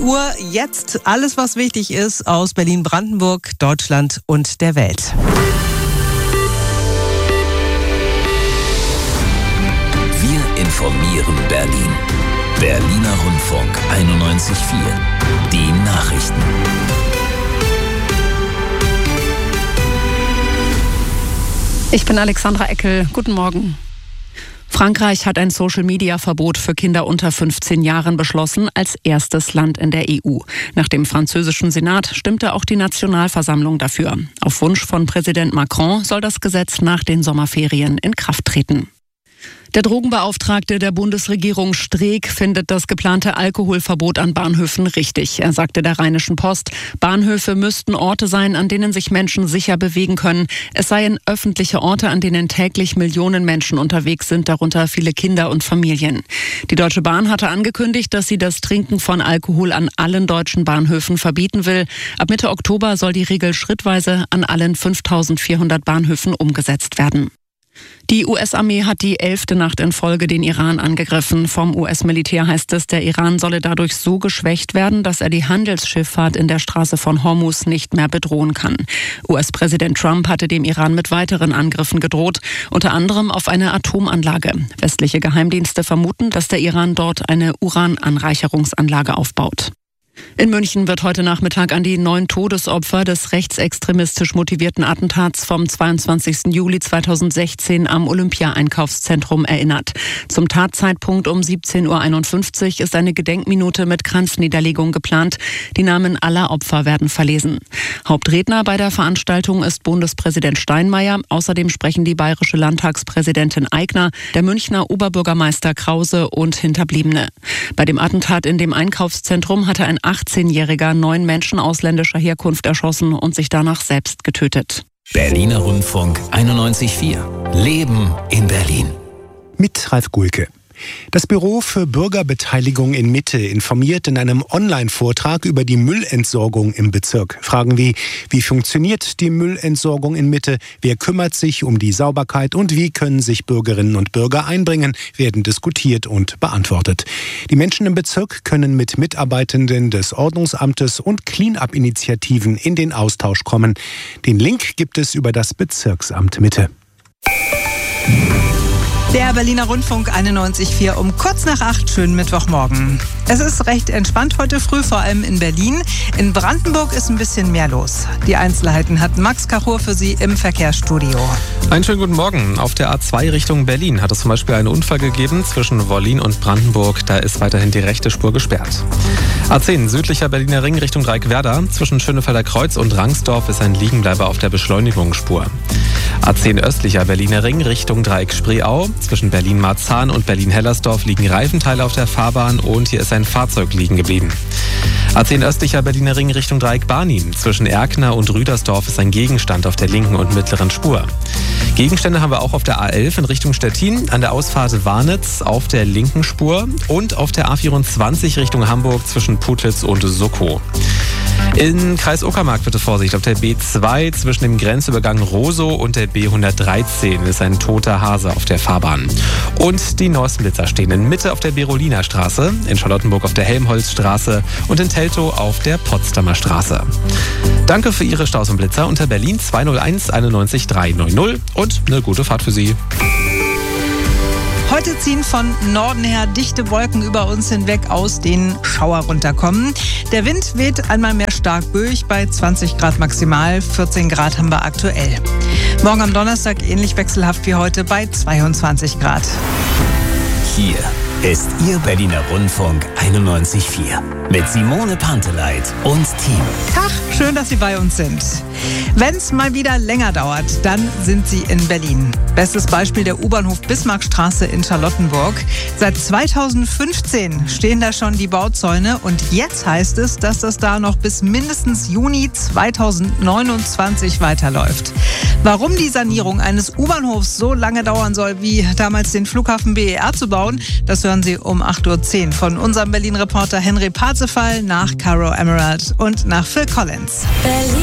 Uhr. Jetzt alles, was wichtig ist aus Berlin, Brandenburg, Deutschland und der Welt. Wir informieren Berlin. Berliner Rundfunk 91.4. Die Nachrichten. Ich bin Alexandra Eckel. Guten Morgen. Frankreich hat ein Social-Media-Verbot für Kinder unter 15 Jahren beschlossen, als erstes Land in der EU. Nach dem französischen Senat stimmte auch die Nationalversammlung dafür. Auf Wunsch von Präsident Macron soll das Gesetz nach den Sommerferien in Kraft treten. Der Drogenbeauftragte der Bundesregierung Streeck findet das geplante Alkoholverbot an Bahnhöfen richtig. Er sagte der Rheinischen Post, Bahnhöfe müssten Orte sein, an denen sich Menschen sicher bewegen können. Es seien öffentliche Orte, an denen täglich Millionen Menschen unterwegs sind, darunter viele Kinder und Familien. Die Deutsche Bahn hatte angekündigt, dass sie das Trinken von Alkohol an allen deutschen Bahnhöfen verbieten will. Ab Mitte Oktober soll die Regel schrittweise an allen 5.400 Bahnhöfen umgesetzt werden. Die US-Armee hat die 11. Nacht in Folge den Iran angegriffen. Vom US-Militär heißt es, der Iran solle dadurch so geschwächt werden, dass er die Handelsschifffahrt in der Straße von Hormuz nicht mehr bedrohen kann. US-Präsident Trump hatte dem Iran mit weiteren Angriffen gedroht, unter anderem auf eine Atomanlage. Westliche Geheimdienste vermuten, dass der Iran dort eine Urananreicherungsanlage aufbaut. In München wird heute Nachmittag an die 9 Todesopfer des rechtsextremistisch motivierten Attentats vom 22. Juli 2016 am Olympia-Einkaufszentrum erinnert. Zum Tatzeitpunkt um 17.51 Uhr ist eine Gedenkminute mit Kranzniederlegung geplant. Die Namen aller Opfer werden verlesen. Hauptredner bei der Veranstaltung ist Bundespräsident Steinmeier. Außerdem sprechen die bayerische Landtagspräsidentin Aigner, der Münchner Oberbürgermeister Krause und Hinterbliebene. Bei dem Attentat in dem Einkaufszentrum hatte ein 18-Jähriger 9 Menschen ausländischer Herkunft erschossen und sich danach selbst getötet. Berliner Rundfunk 91.4. Leben in Berlin. Mit Ralf Gulke. Das Büro für Bürgerbeteiligung in Mitte informiert in einem Online-Vortrag über die Müllentsorgung im Bezirk. Fragen wie funktioniert die Müllentsorgung in Mitte, wer kümmert sich um die Sauberkeit und wie können sich Bürgerinnen und Bürger einbringen, werden diskutiert und beantwortet. Die Menschen im Bezirk können mit Mitarbeitenden des Ordnungsamtes und Clean-up-Initiativen in den Austausch kommen. Den Link gibt es über das Bezirksamt Mitte. Der Berliner Rundfunk 91.4 um kurz nach 8, schönen Mittwochmorgen. Es ist recht entspannt heute früh, vor allem in Berlin. In Brandenburg ist ein bisschen mehr los. Die Einzelheiten hat Max Kachur für Sie im Verkehrsstudio. Einen schönen guten Morgen. Auf der A2 Richtung Berlin hat es zum Beispiel einen Unfall gegeben zwischen Wollin und Brandenburg. Da ist weiterhin die rechte Spur gesperrt. A10 südlicher Berliner Ring Richtung Dreieckwerder. Zwischen Schönefelder Kreuz und Rangsdorf ist ein Liegenbleiber auf der Beschleunigungsspur. A10 östlicher Berliner Ring Richtung Dreieck Spreeau. Zwischen Berlin-Marzahn und Berlin-Hellersdorf liegen Reifenteile auf der Fahrbahn und hier ist ein Fahrzeug liegen geblieben. A10 östlicher Berliner Ring Richtung Dreieck Barnim. Zwischen Erkner und Rüdersdorf ist ein Gegenstand auf der linken und mittleren Spur. Gegenstände haben wir auch auf der A11 in Richtung Stettin, an der Ausfahrt Warnitz auf der linken Spur und auf der A24 Richtung Hamburg zwischen Putlitz und Suckow. In Kreis Uckermark bitte Vorsicht. Auf der B2 zwischen dem Grenzübergang Rosow und der B113 ist ein toter Hase auf der Fahrbahn. Und die neuesten Blitzer stehen in Mitte auf der Beroliner Straße, in Charlottenburg auf der Helmholtzstraße und in Teltow auf der Potsdamer Straße. Danke für Ihre Staus und Blitzer unter Berlin 201 91 390 und eine gute Fahrt für Sie. Heute ziehen von Norden her dichte Wolken über uns hinweg, aus denen Schauer runterkommen. Der Wind weht einmal mehr stark böig bei 20 Grad maximal, 14 Grad haben wir aktuell. Morgen am Donnerstag ähnlich wechselhaft wie heute bei 22 Grad. Hier ist Ihr Berliner Rundfunk 91.4 mit Simone Panteleit und Team. Tag, schön, dass Sie bei uns sind. Wenn es mal wieder länger dauert, dann sind Sie in Berlin. Bestes Beispiel der U-Bahnhof Bismarckstraße in Charlottenburg. Seit 2015 stehen da schon die Bauzäune und jetzt heißt es, dass das da noch bis mindestens Juni 2029 weiterläuft. Warum die Sanierung eines U-Bahnhofs so lange dauern soll, wie damals den Flughafen BER zu bauen, das hören Sie um 8.10 Uhr von unserem Berlin-Reporter Henry Parzefall nach Caro Emerald und nach Phil Collins.